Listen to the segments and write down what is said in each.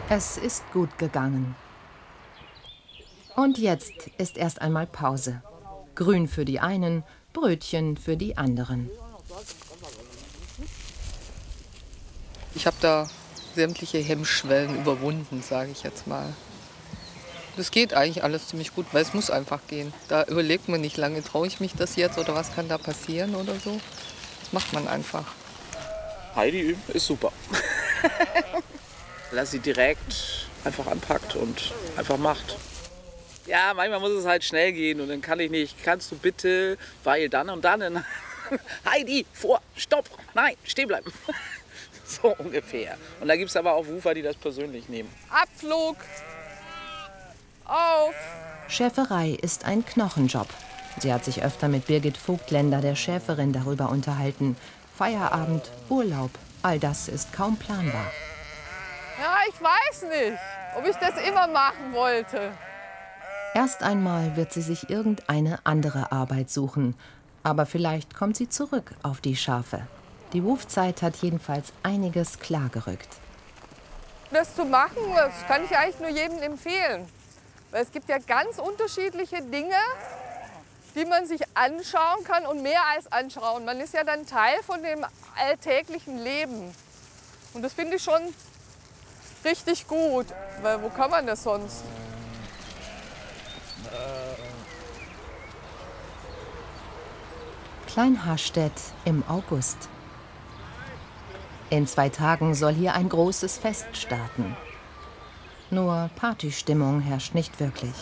Es ist gut gegangen. Und jetzt ist erst einmal Pause. Grün für die einen, Brötchen für die anderen. Ich habe da sämtliche Hemmschwellen überwunden, sage ich jetzt mal. Das geht eigentlich alles ziemlich gut, weil es muss einfach gehen. Da überlegt man nicht lange, traue ich mich das jetzt oder was kann da passieren oder so. Das macht man einfach. Heidi üben ist super. Dass sie direkt einfach anpackt und einfach macht. Ja, manchmal muss es halt schnell gehen und dann kann ich nicht, kannst du bitte, weil dann und dann. Heidi, vor, stopp, nein, stehen bleiben. So ungefähr. Und da gibt es aber auch Wufer, die das persönlich nehmen. Abflug! Auf! Schäferei ist ein Knochenjob. Sie hat sich öfter mit Birgit Vogtländer, der Schäferin, darüber unterhalten. Feierabend, Urlaub, all das ist kaum planbar. Ja, ich weiß nicht, ob ich das immer machen wollte. Erst einmal wird sie sich irgendeine andere Arbeit suchen. Aber vielleicht kommt sie zurück auf die Schafe. Die Wufzeit hat jedenfalls einiges klargerückt. Das zu machen, das kann ich eigentlich nur jedem empfehlen. Weil es gibt ja ganz unterschiedliche Dinge, die man sich anschauen kann und mehr als anschauen. Man ist ja dann Teil von dem alltäglichen Leben. Und das finde ich schon richtig gut, weil wo kann man das sonst? Klein-Harstedt im August. In 2 Tagen soll hier ein großes Fest starten. Nur Partystimmung herrscht nicht wirklich.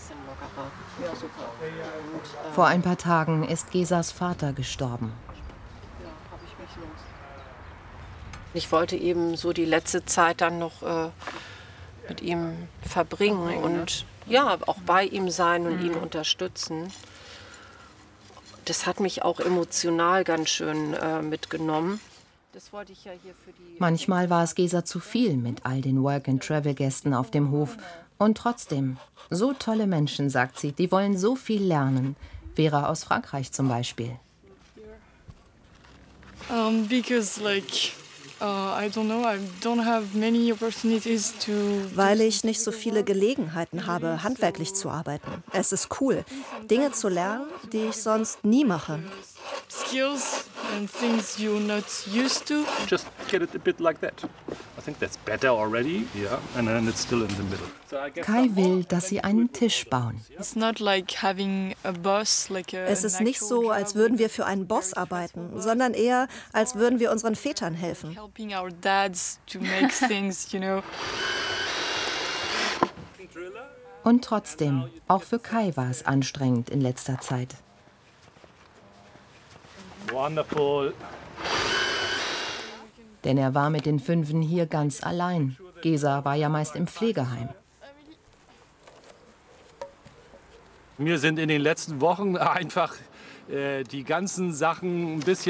Vor ein paar Tagen ist Gesas Vater gestorben. Ich wollte eben so die letzte Zeit dann noch mit ihm verbringen und ja, auch bei ihm sein und ihn unterstützen. Das hat mich auch emotional ganz schön mitgenommen. Das wollte ich ja hier für die Manchmal war es Gesa zu viel mit all den Work-and-Travel-Gästen auf dem Hof. Und trotzdem, so tolle Menschen, sagt sie, die wollen so viel lernen. Vera aus Frankreich zum Beispiel. Weil ich nicht so viele Gelegenheiten habe, handwerklich zu arbeiten. Es ist cool, Dinge zu lernen, die ich sonst nie mache. Skills and things you're not used to. Just get it a bit like that. I think that's better already, yeah, and then it's still in the middle. Kai will, dass sie einen Tisch bauen. It's not like having a boss, like Es ist nicht so, als würden wir für einen Boss arbeiten, sondern eher, als würden wir unseren Vätern helfen. helping our dads to make things, you know. Und trotzdem, auch für Kai war es anstrengend in letzter Zeit. Wonderful. Denn er war mit den Fünfen hier ganz allein. Gesa war ja meist im Pflegeheim. Mir sind in den letzten Wochen einfach die ganzen Sachen ein bisschen